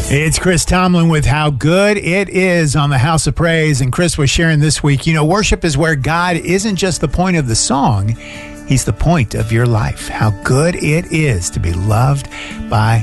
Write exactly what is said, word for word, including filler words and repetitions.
It's Chris Tomlin with How Good It Is on the House of Praise. And Chris was sharing this week, you know, worship is where God isn't just the point of the song. He's the point of your life. How good it is to be loved by